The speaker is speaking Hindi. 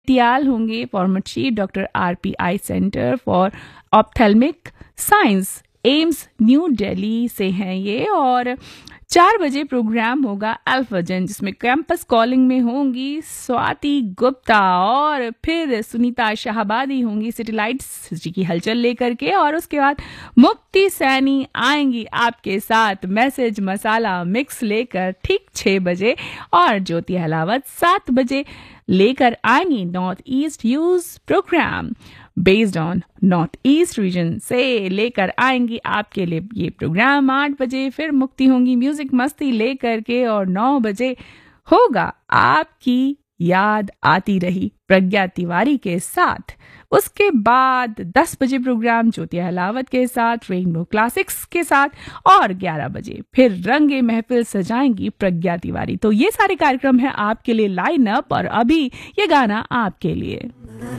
टियाल होंगे, former chief doctor RPI centre for ophthalmic science, AIIMS new Delhi से हैं ये। और 4 बजे प्रोग्राम होगा अल्फाजन, जिसमें कैंपस कॉलिंग में होंगी स्वाति गुप्ता और फिर सुनीता शाहबादी होंगी सिटीलाइट्स जी की हलचल लेकर के। और उसके बाद मुक्ति सैनी आएंगी आपके साथ मैसेज मसाला मिक्स लेकर ठीक 6 बजे। और ज्योति हलावत 7 बजे लेकर आएंगी north east use programme based on north east region से लेकर आएंगी आपके लिए ये प्रोग्राम। 8 बजे फिर मुक्ति होंगी म्यूजिक मस्ती लेकर के। और 9 बजे होगा आपकी याद आती रही प्रज्ञा तिवारी के साथ। उसके बाद 10 बजे प्रोग्राम ज्योति हलावत के साथ रेनबो क्लासिक्स के साथ। और 11 बजे फिर रंगे महफिल सजाएंगी प्रज्ञा तिवारी। तो ये सारे कार्यक्रम हैं आपके लिए लाइन अप, और अभी ये गाना आपके लिए।